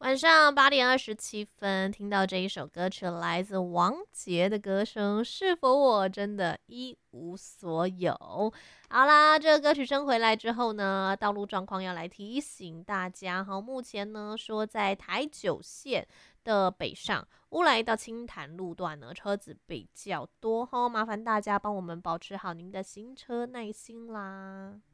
晚上8点27分，听到这一首歌曲，来自王杰的歌声，是否我真的一无所有？好啦，这个歌曲声回来之后呢，道路状况要来提醒大家哈。目前呢，说在台九线的北上乌来到清潭路段呢，车子比较多哈，麻烦大家帮我们保持好您的行车耐心啦。